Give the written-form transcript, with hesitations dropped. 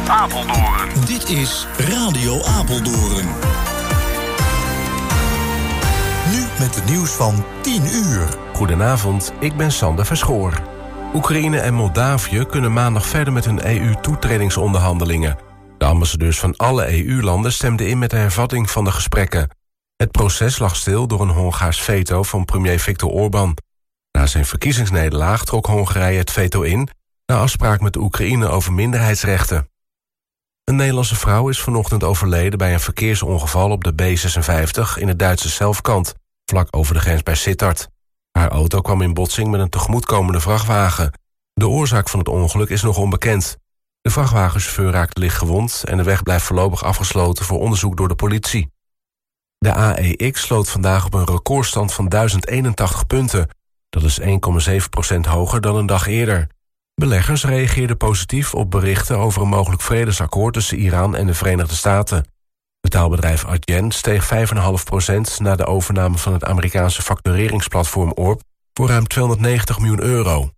Apeldoorn. Dit is Radio Apeldoorn. Nu met het nieuws van 10 uur. Goedenavond, ik ben Sander Verschoor. Oekraïne en Moldavië kunnen maandag verder met hun EU-toetredingsonderhandelingen. De ambassadeurs van alle EU-landen stemden in met de hervatting van de gesprekken. Het proces lag stil door een Hongaars veto van premier Viktor Orbán. Na zijn verkiezingsnederlaag trok Hongarije het veto in, na afspraak met de Oekraïne over minderheidsrechten. Een Nederlandse vrouw is vanochtend overleden bij een verkeersongeval op de B56 in het Duitse Selfkant, vlak over de grens bij Sittard. Haar auto kwam in botsing met een tegemoetkomende vrachtwagen. De oorzaak van het ongeluk is nog onbekend. De vrachtwagenchauffeur raakte licht gewond en de weg blijft voorlopig afgesloten voor onderzoek door de politie. De AEX sloot vandaag op een recordstand van 1081 punten. Dat is 1,7% hoger dan een dag eerder. Beleggers reageerden positief op berichten over een mogelijk vredesakkoord tussen Iran en de Verenigde Staten. Betaalbedrijf Adyen steeg 5,5% na de overname van het Amerikaanse factureringsplatform Orb voor ruim €290 miljoen.